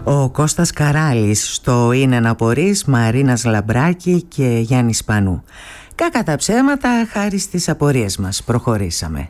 Ο Κώστας Καράλης στο «Είναι να απορείς», Μαρίνας Λαμπράκη και Γιάννης Πανού. Κακά τα ψέματα, χάρη στις απορίες μας προχωρήσαμε.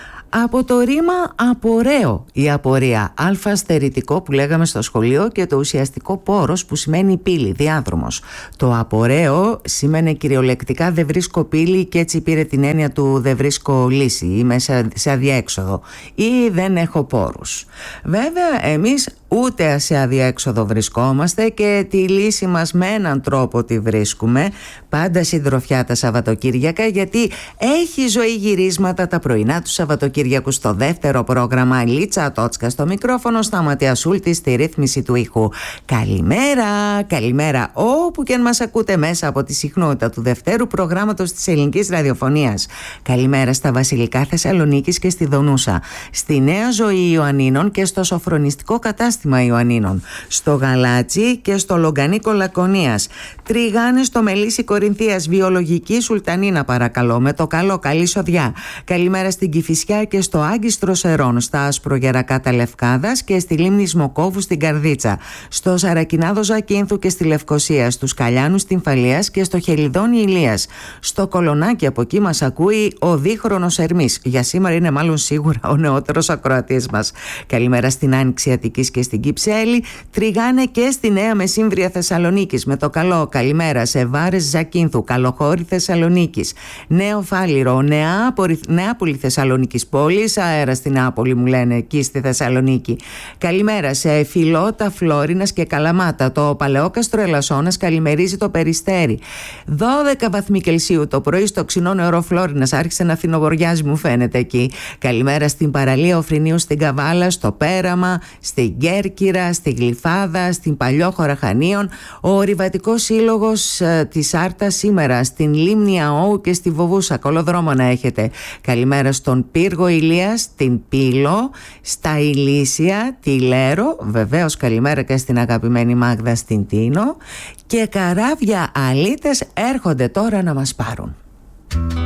Από το ρήμα απορρέω, η απορία, αλφα στερητικό που λέγαμε στο σχολείο, και το ουσιαστικό πόρος που σημαίνει πύλη, διάδρομος. Το απορρέω σήμαινε κυριολεκτικά δεν βρίσκω πύλη, και έτσι πήρε την έννοια του δεν βρίσκω λύση, είμαι σε αδιέξοδο ή δεν έχω πόρους. Βέβαια εμείς ούτε σε αδιέξοδο βρισκόμαστε και τη λύση μας με έναν τρόπο τη βρίσκουμε, πάντα συντροφιά τα Σαββατοκύριακα, γιατί έχει ζωή γυρίσματα τα πρωινά του Σαββατοκύριακου. Στο δεύτερο πρόγραμμα Λίτσα Τότσκα στο μικρόφωνο, Σταματία Σούλτη στη ρύθμιση του ήχου. Καλημέρα, καλημέρα όπου και αν μας ακούτε μέσα από τη συχνότητα του δευτέρου προγράμματος της ελληνικής ραδιοφωνίας. Καλημέρα στα βασιλικά Θεσσαλονίκης και στη Δονούσα, στη Νέα Ζωή Ιωαννίνων και στο σοφρονιστικό κατάστημα Ιωαννίνων, στο Γαλάτσι και στο Λογκανίκο Λακωνίας, Τριγάνες στο Μελίσι Κορινθίας, Βιολογική Σουλτανίνα παρακαλώ, με το καλό, καλή σοδιά. Καλημέρα στην Κηφισιά και στο Άγκιστρο Σερών, στα Ασπρογερακά τα Λευκάδας και στη Λίμνη Σμοκόβου στην Καρδίτσα, στο Σαρακινάδο Ζακίνθου και στη Λευκοσία, στους Καλιάνους στην Φαλίας και στο Χελιδόνι Ηλίας, στο Κολονάκι, από εκεί μας ακούει ο Δίχρονος Ερμής. Για σήμερα είναι μάλλον σίγουρα ο νεότερος ακροατής μας. Καλημέρα στην Άνοιξη Αττικής και στην Κυψέλη, Τριγάνε και στη Νέα Μεσύμβρια Θεσσαλονίκης, με το καλό. Καλημέρα σε Βάρες Ζακίνθου, Καλοχώρη Θεσσαλονίκης, Νέο Φάληρο, Νεάπολη Θεσσαλονίκης πόλης, αέρα στην Νεάπολη μου λένε, εκεί στη Θεσσαλονίκη. Καλημέρα σε Φιλότα Φλόρινας και Καλαμάτα. Το Παλαιόκαστρο Ελασσόνας καλημερίζει το Περιστέρι. 12 βαθμοί Κελσίου το πρωί στο ξινό νερό Φλόρινας, άρχισε να φθινοβοριάζει μου φαίνεται εκεί. Καλημέρα στην παραλία Οφρινίου στην Καβάλα, στο Πέραμα, στην Κέρκυρα, στη Γλυφάδα, στην Παλιόχώρα Χανίων. Ο Ορειβατικός Σύλλογος της Άρτας σήμερα στην Λίμνη Αόου και στη Βοβούσα. Καλό δρόμο να έχετε. Καλημέρα στον Πύργο Ηλίας, στην Πύλο, στα Ηλίσια, τη Λέρο. Βεβαίως καλημέρα και στην αγαπημένη Μάγδα στην Τίνο. Και καράβια αλίτες έρχονται τώρα να μας πάρουν.